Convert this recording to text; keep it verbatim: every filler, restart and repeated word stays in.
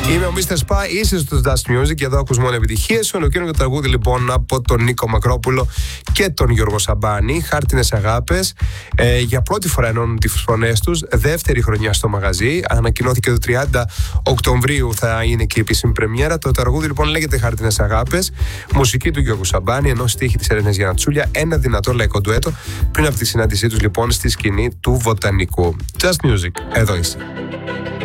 Είμαι ο μίστερ Spy, είσαι στο Dust Music και εδώ ακούς μόνο επιτυχίες. Ο καινούργιο τραγούδι λοιπόν από τον Νίκο Μακρόπουλο και τον Γιώργο Σαμπάνη, Χάρτινες Αγάπες. Ε, για πρώτη φορά ενώνουν τις φωνές τους, δεύτερη χρονιά στο μαγαζί. Ανακοινώθηκε το τριάντα Οκτωβρίου, θα είναι και η επίσημη πρεμιέρα. Το τραγούδι λοιπόν λέγεται Χάρτινες Αγάπες. Μουσική του Γιώργου Σαμπάνη, ενώ στίχη της Ελένης Γιαννατσούλια. Ένα δυνατό λαϊκό ντουέτο πριν από τη συνάντησή τους λοιπόν στη σκηνή του Βοτανικού. Just Music, εδώ είσαι.